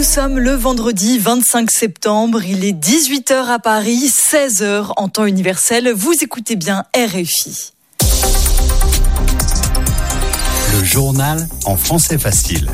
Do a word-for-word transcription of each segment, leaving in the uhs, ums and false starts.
Nous sommes le vendredi vingt-cinq septembre, il est dix-huit heures à Paris, seize heures en temps universel. Vous écoutez bien R F I. Le journal en français facile.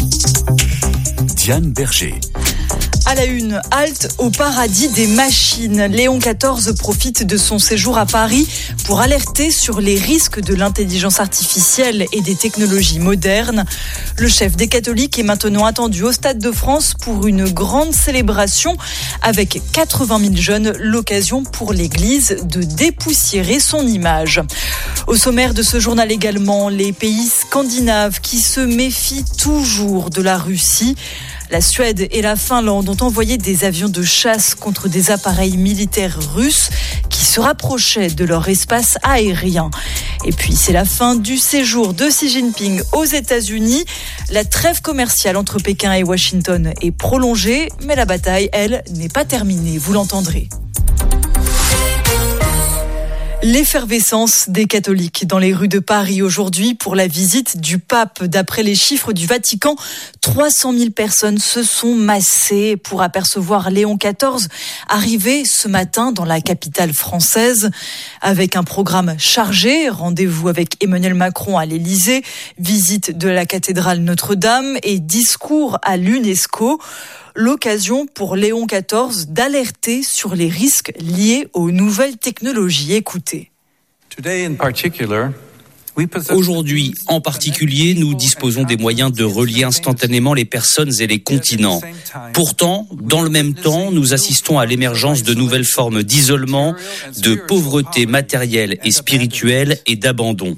Diane Berger. À la une, halte au paradis des machines. Léon quatorze profite de son séjour à Paris pour alerter sur les risques de l'intelligence artificielle et des technologies modernes. Le chef des catholiques est maintenant attendu au Stade de France pour une grande célébration avec quatre-vingt mille jeunes, l'occasion pour l'Église de dépoussiérer son image. Au sommaire de ce journal également, les pays scandinaves qui se méfient toujours de la Russie. La Suède et la Finlande ont envoyé des avions de chasse contre des appareils militaires russes qui se rapprochaient de leur espace aérien. Et puis, c'est la fin du séjour de Xi Jinping aux États-Unis. La trêve commerciale entre Pékin et Washington est prolongée, mais la bataille, elle, n'est pas terminée. Vous l'entendrez. L'effervescence des catholiques dans les rues de Paris aujourd'hui pour la visite du pape. D'après les chiffres du Vatican, trois cent mille personnes se sont massées pour apercevoir Léon quatorze arrivé ce matin dans la capitale française avec un programme chargé. Rendez-vous avec Emmanuel Macron à l'Élysée, visite de la cathédrale Notre-Dame et discours à l'UNESCO. L'occasion pour Léon quatorze d'alerter sur les risques liés aux nouvelles technologies. Écoutez. Aujourd'hui, en particulier, nous disposons des moyens de relier instantanément les personnes et les continents. Pourtant, dans le même temps, nous assistons à l'émergence de nouvelles formes d'isolement, de pauvreté matérielle et spirituelle et d'abandon.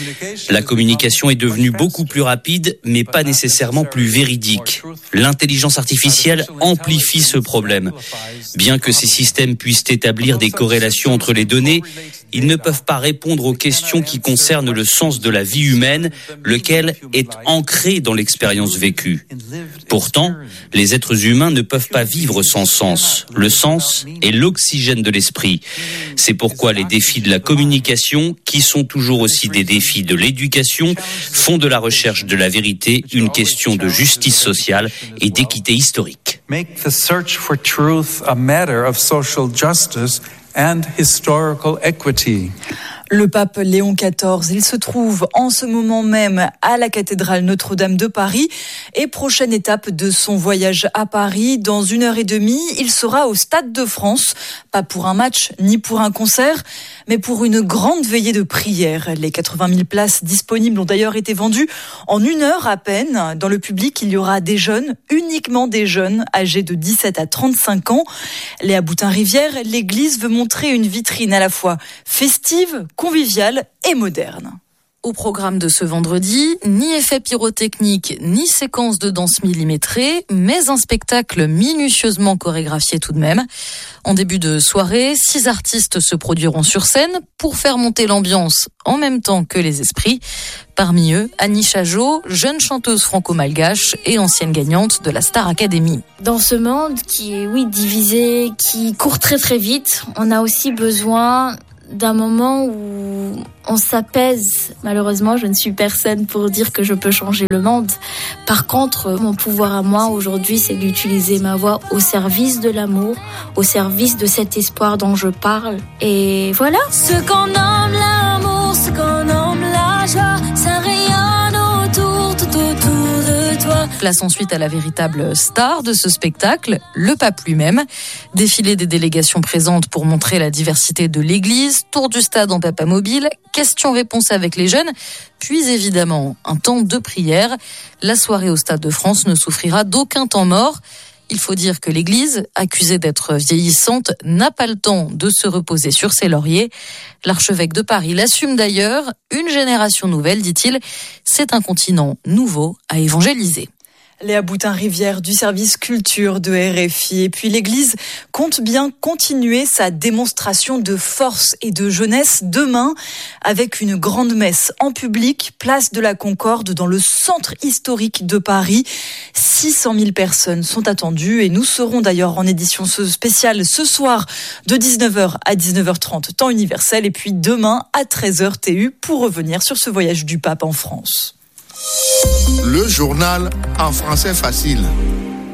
La communication est devenue beaucoup plus rapide, mais pas nécessairement plus véridique. L'intelligence artificielle amplifie ce problème. Bien que ces systèmes puissent établir des corrélations entre les données, ils ne peuvent pas répondre aux questions qui concernent le sens de la vie humaine, lequel est ancré dans l'expérience vécue. Pourtant, les êtres humains ne peuvent pas vivre sans sens. Le sens est l'oxygène de l'esprit. C'est pourquoi les défis de la communication, qui sont toujours aussi des défis de l'éducation, font de la recherche de la vérité une question de justice sociale et d'équité historique. Make the search for truth a matter of social justice and historical equity. Le pape Léon quatorze, il se trouve en ce moment même à la cathédrale Notre-Dame de Paris. Et prochaine étape de son voyage à Paris, dans une heure et demie, il sera au Stade de France. Pas pour un match ni pour un concert, mais pour une grande veillée de prière. Les quatre-vingt mille places disponibles ont d'ailleurs été vendues en une heure à peine. Dans le public, il y aura des jeunes, uniquement des jeunes, âgés de dix-sept à trente-cinq ans. Léa Boutin-Rivière, l'église veut montrer une vitrine à la fois festive, conviviale et moderne. Au programme de ce vendredi, ni effet pyrotechnique, ni séquence de danse millimétrée, mais un spectacle minutieusement chorégraphié tout de même. En début de soirée, six artistes se produiront sur scène pour faire monter l'ambiance en même temps que les esprits. Parmi eux, Annie Chajot, jeune chanteuse franco-malgache et ancienne gagnante de la Star Academy. Dans ce monde qui est, oui, divisé, qui court très très vite, on a aussi besoin d'un moment où on s'apaise. Malheureusement, je ne suis personne pour dire que je peux changer le monde. Par contre, mon pouvoir à moi aujourd'hui, c'est d'utiliser ma voix au service de l'amour, au service de cet espoir dont je parle. Et voilà. Ce qu'on nomme l'amour, ce qu'on nomme la joie, ça rayonne autour, tout autour de toi. Place ensuite à la véritable star de ce spectacle, le pape lui-même. Défilé des délégations présentes pour montrer la diversité de l'église, tour du stade en papa mobile, questions-réponses avec les jeunes, puis évidemment un temps de prière. La soirée au Stade de France ne souffrira d'aucun temps mort. Il faut dire que l'église, accusée d'être vieillissante, n'a pas le temps de se reposer sur ses lauriers. L'archevêque de Paris l'assume d'ailleurs. Une génération nouvelle, dit-il, c'est un continent nouveau à évangéliser. Léa Boutin-Rivière du service culture de R F I. Et puis l'église compte bien continuer sa démonstration de force et de jeunesse demain avec une grande messe en public, place de la Concorde dans le centre historique de Paris. six cent mille personnes sont attendues et nous serons d'ailleurs en édition spéciale ce soir de dix-neuf heures à dix-neuf heures trente temps universel et puis demain à treize heures T U pour revenir sur ce voyage du pape en France. Le journal en français facile.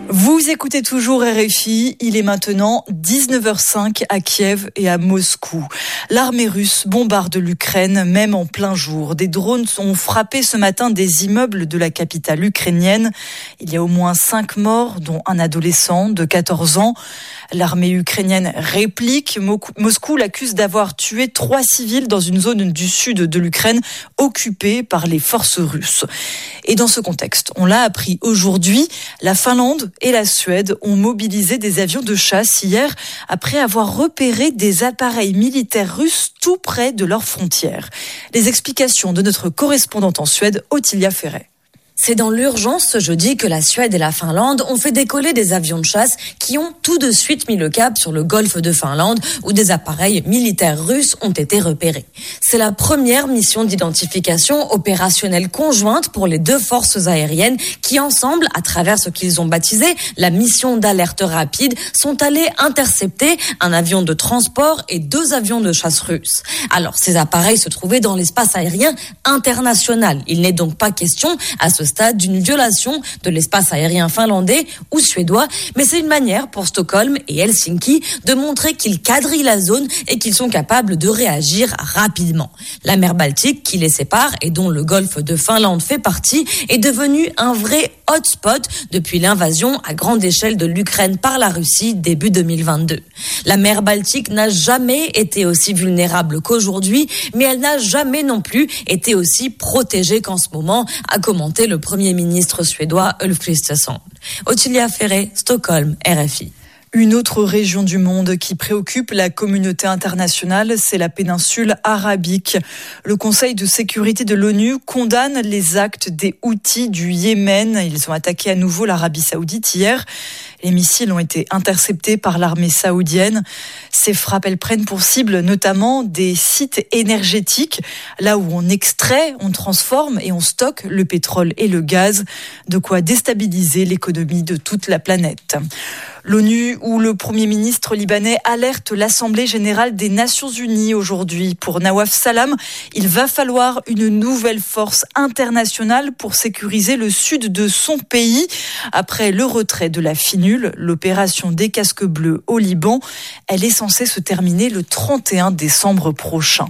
Vous écoutez toujours R F I, il est maintenant dix-neuf heures cinq à Kiev et à Moscou. L'armée russe bombarde l'Ukraine, même en plein jour. Des drones ont frappé ce matin des immeubles de la capitale ukrainienne. Il y a au moins cinq morts, dont un adolescent de quatorze ans. L'armée ukrainienne réplique. Moscou l'accuse d'avoir tué trois civils dans une zone du sud de l'Ukraine occupée par les forces russes. Et dans ce contexte, on l'a appris aujourd'hui, la Finlande et la Suède ont mobilisé des avions de chasse hier après avoir repéré des appareils militaires russes tout près de leurs frontières. Les explications de notre correspondante en Suède, Ottilia Ferret. C'est dans l'urgence ce jeudi que la Suède et la Finlande ont fait décoller des avions de chasse qui ont tout de suite mis le cap sur le golfe de Finlande où des appareils militaires russes ont été repérés. C'est la première mission d'identification opérationnelle conjointe pour les deux forces aériennes qui ensemble, à travers ce qu'ils ont baptisé la mission d'alerte rapide, sont allés intercepter un avion de transport et deux avions de chasse russes. Alors ces appareils se trouvaient dans l'espace aérien international. Il n'est donc pas question à ce stade d'une violation de l'espace aérien finlandais ou suédois, mais c'est une manière pour Stockholm et Helsinki de montrer qu'ils quadrillent la zone et qu'ils sont capables de réagir rapidement. La mer Baltique qui les sépare et dont le golfe de Finlande fait partie est devenue un vrai hotspot depuis l'invasion à grande échelle de l'Ukraine par la Russie début deux mille vingt-deux. La mer Baltique n'a jamais été aussi vulnérable qu'aujourd'hui, mais elle n'a jamais non plus été aussi protégée qu'en ce moment, a commenté le Premier ministre suédois Ulf Kristersson. Ottilia Ferret, Stockholm, R F I. Une autre région du monde qui préoccupe la communauté internationale, c'est la péninsule arabique. Le Conseil de sécurité de l'ONU condamne les actes des Houthis du Yémen. Ils ont attaqué à nouveau l'Arabie saoudite hier. Les missiles ont été interceptés par l'armée saoudienne. Ces frappes, elles prennent pour cible notamment des sites énergétiques, là où on extrait, on transforme et on stocke le pétrole et le gaz, de quoi déstabiliser l'économie de toute la planète. L'ONU où le Premier ministre libanais alerte l'Assemblée générale des Nations unies aujourd'hui. Pour Nawaf Salam, il va falloir une nouvelle force internationale pour sécuriser le sud de son pays. Après le retrait de la FINUL, l'opération des casques bleus au Liban, elle est censée se terminer le trente et un décembre prochain.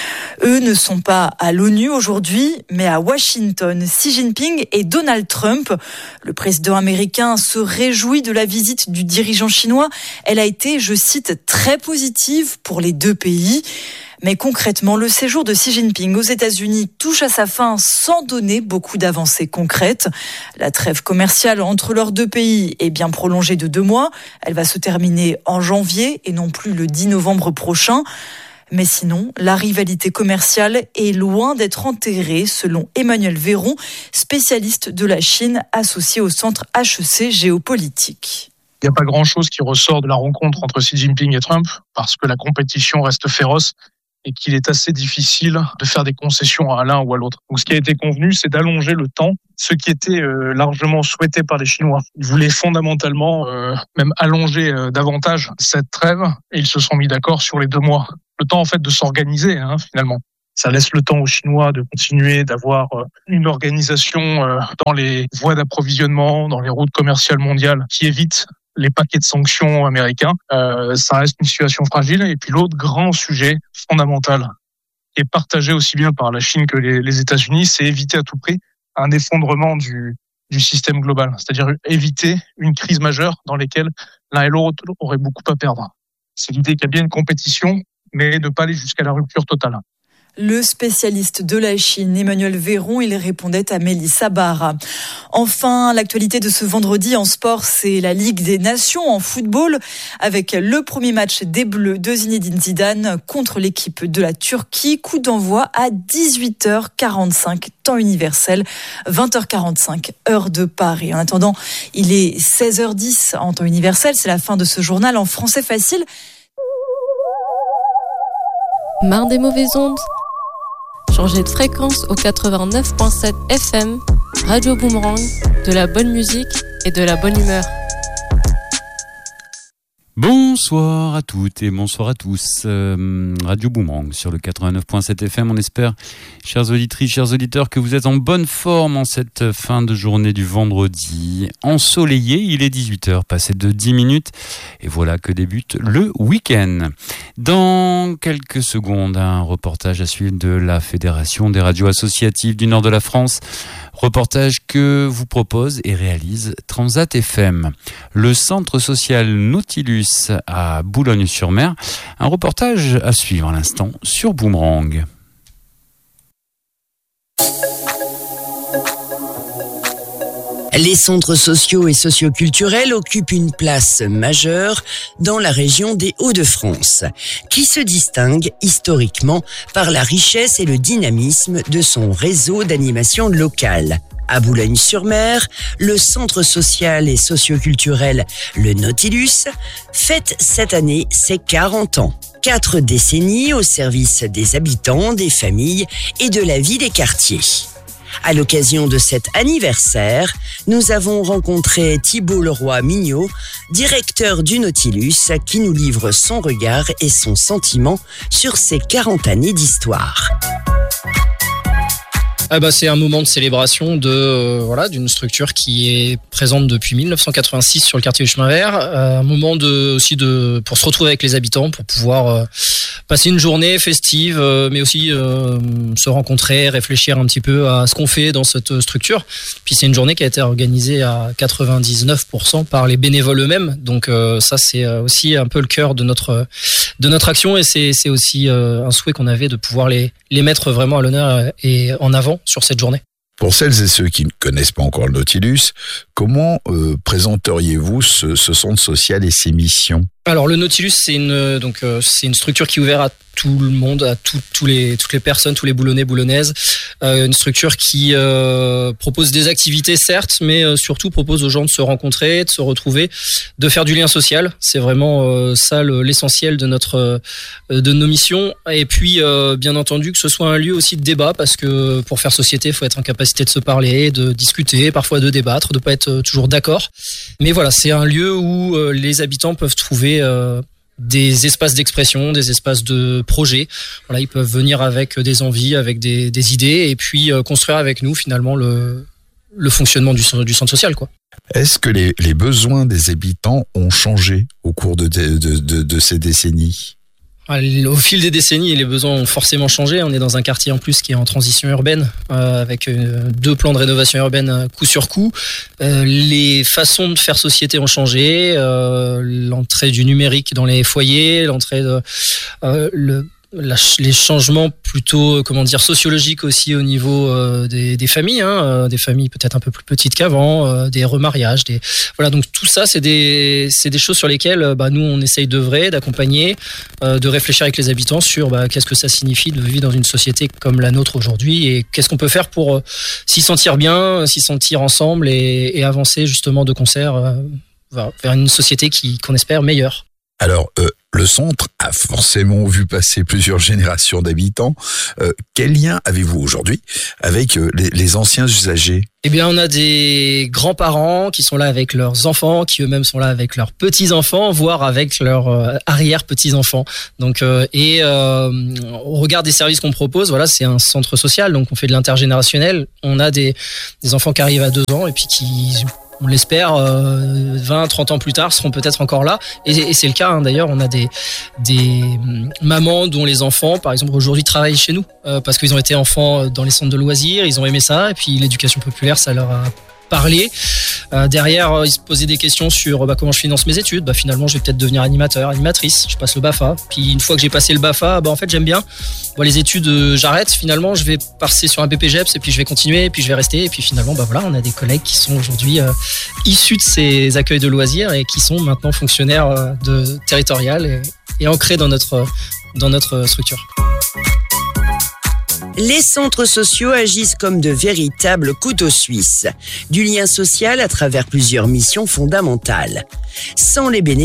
Eux ne sont pas à l'ONU aujourd'hui, mais à Washington. Xi Jinping et Donald Trump. Le président américain se réjouit de la visite du dirigeant chinois. Elle a été, je cite, très positive pour les deux pays. Mais concrètement, le séjour de Xi Jinping aux États-Unis touche à sa fin sans donner beaucoup d'avancées concrètes. La trêve commerciale entre leurs deux pays est bien prolongée de deux mois. Elle va se terminer en janvier et non plus le dix novembre prochain. Mais sinon, la rivalité commerciale est loin d'être enterrée, selon Emmanuel Véron, spécialiste de la Chine associé au centre H E C Géopolitique. Il n'y a pas grand-chose qui ressort de la rencontre entre Xi Jinping et Trump, parce que la compétition reste féroce et qu'il est assez difficile de faire des concessions à l'un ou à l'autre. Donc ce qui a été convenu, c'est d'allonger le temps, ce qui était euh, largement souhaité par les Chinois. Ils voulaient fondamentalement euh, même allonger euh, davantage cette trêve, et ils se sont mis d'accord sur les deux mois. Le temps en fait de s'organiser hein, finalement. Ça laisse le temps aux Chinois de continuer d'avoir euh, une organisation euh, dans les voies d'approvisionnement, dans les routes commerciales mondiales qui évitent les paquets de sanctions américains. Euh, ça reste une situation fragile. Et puis l'autre grand sujet fondamental qui est partagé aussi bien par la Chine que les, les États-Unis, c'est éviter à tout prix un effondrement du, du système global. C'est-à-dire éviter une crise majeure dans laquelle l'un et l'autre auraient beaucoup à perdre. C'est l'idée qu'il y a bien une compétition, mais ne pas aller jusqu'à la rupture totale. Le spécialiste de la Chine, Emmanuel Véron, il répondait à Mélissa Barra. Enfin, l'actualité de ce vendredi en sport, c'est la Ligue des Nations en football, avec le premier match des Bleus de Zinedine Zidane contre l'équipe de la Turquie. Coup d'envoi à dix-huit heures quarante-cinq, temps universel, vingt heures quarante-cinq, heure de Paris. En attendant, il est seize heures dix en temps universel, c'est la fin de ce journal en français facile. Marre des mauvaises ondes? Changez de fréquence au quatre-vingt-neuf virgule sept F M, Radio Boomerang, de la bonne musique et de la bonne humeur. Bonsoir à toutes et bonsoir à tous. Euh, Radio Boomerang sur le quatre-vingt-neuf virgule sept F M. On espère, chères auditrices, chers auditeurs, que vous êtes en bonne forme en cette fin de journée du vendredi. Ensoleillé, il est dix-huit heures, passé de dix minutes. Et voilà que débute le week-end. Dans quelques secondes, un reportage à suivre de la Fédération des radios associatives du nord de la France. Reportage que vous propose et réalise Transat F M. Le centre social Nautilus à Boulogne-sur-Mer. Un reportage à suivre à l'instant sur Boomerang. Les centres sociaux et socioculturels occupent une place majeure dans la région des Hauts-de-France, qui se distingue historiquement par la richesse et le dynamisme de son réseau d'animation locale. À Boulogne-sur-Mer, le centre social et socioculturel Le Nautilus fête cette année ses quarante ans. Quatre décennies au service des habitants, des familles et de la vie des quartiers. À l'occasion de cet anniversaire, nous avons rencontré Thibault Leroy-Mignot, directeur du Nautilus, qui nous livre son regard et son sentiment sur ces quarante années d'histoire. Ah bah c'est un moment de célébration de euh, voilà d'une structure qui est présente depuis mille neuf cent quatre-vingt-six sur le quartier du Chemin Vert. Euh, un moment de aussi de pour se retrouver avec les habitants, pour pouvoir euh, passer une journée festive, euh, mais aussi euh, se rencontrer, réfléchir un petit peu à ce qu'on fait dans cette structure. Puis c'est une journée qui a été organisée à quatre-vingt-dix-neuf pour cent par les bénévoles eux-mêmes. Donc euh, ça c'est aussi un peu le cœur de notre de notre action, et c'est c'est aussi euh, un souhait qu'on avait de pouvoir les les mettre vraiment à l'honneur et en avant sur cette journée. Pour celles et ceux qui ne connaissent pas encore le Nautilus, comment euh, présenteriez-vous ce, ce centre social et ses missions ? Alors le Nautilus, c'est une donc euh, c'est une structure qui est ouverte à tout le monde, à tout, tous les toutes les personnes, tous les Boulonnais, Boulonnaises. Euh, une structure qui euh, propose des activités certes, mais euh, surtout propose aux gens de se rencontrer, de se retrouver, de faire du lien social. C'est vraiment euh, ça le, l'essentiel de notre euh, de nos missions. Et puis euh, bien entendu que ce soit un lieu aussi de débat, parce que pour faire société, il faut être en capacité de se parler, de discuter, parfois de débattre, de pas être toujours d'accord. Mais voilà, c'est un lieu où euh, les habitants peuvent trouver Euh, des espaces d'expression, des espaces de projet. Voilà, ils peuvent venir avec des envies, avec des, des idées, et puis euh, construire avec nous finalement le, le fonctionnement du, du centre social, quoi. Est-ce que les, les besoins des habitants ont changé au cours de, de, de, de ces décennies ? Au fil des décennies, les besoins ont forcément changé. On est dans un quartier en plus qui est en transition urbaine, euh, avec euh, deux plans de rénovation urbaine coup sur coup. Euh, les façons de faire société ont changé. Euh, l'entrée du numérique dans les foyers, l'entrée de euh, le La, les changements plutôt, comment dire, sociologiques aussi au niveau euh, des, des familles, hein, euh, des familles peut-être un peu plus petites qu'avant, euh, des remariages, des voilà, donc tout ça c'est des c'est des choses sur lesquelles bah nous on essaye d'œuvrer, d'accompagner, euh, de réfléchir avec les habitants sur bah qu'est-ce que ça signifie de vivre dans une société comme la nôtre aujourd'hui, et qu'est-ce qu'on peut faire pour euh, s'y sentir bien, s'y sentir ensemble et, et avancer justement de concert euh, vers une société qui qu'on espère meilleure. Alors, euh, le centre a forcément vu passer plusieurs générations d'habitants. Euh, quel lien avez-vous aujourd'hui avec euh, les, les anciens usagers ? Eh bien, on a des grands-parents qui sont là avec leurs enfants, qui eux-mêmes sont là avec leurs petits-enfants, voire avec leurs euh, arrière-petits-enfants. Donc, euh, et euh, au regard des services qu'on propose, voilà, c'est un centre social, donc on fait de l'intergénérationnel. On a des, des enfants qui arrivent à deux ans et puis qui, on l'espère, euh, vingt, trente ans plus tard, seront peut-être encore là. Et, et c'est le cas, hein, d'ailleurs. On a des, des mamans dont les enfants, par exemple, aujourd'hui travaillent chez nous, euh, parce qu'ils ont été enfants dans les centres de loisirs, ils ont aimé ça, et puis l'éducation populaire, ça leur a parlé. Euh, derrière, euh, ils se posaient des questions sur bah, comment je finance mes études. Bah, finalement, je vais peut-être devenir animateur, animatrice. Je passe le BAFA. Puis une fois que j'ai passé le BAFA, bah, en fait, j'aime bien. Bon, les études, euh, j'arrête. Finalement, je vais passer sur un B P G E P S et puis je vais continuer et puis je vais rester. Et puis finalement, bah voilà, on a des collègues qui sont aujourd'hui euh, issus de ces accueils de loisirs et qui sont maintenant fonctionnaires euh, de territorial et, et ancrés dans notre dans notre structure. Les centres sociaux agissent comme de véritables couteaux suisses, du lien social à travers plusieurs missions fondamentales. Sans les bénéficiaires,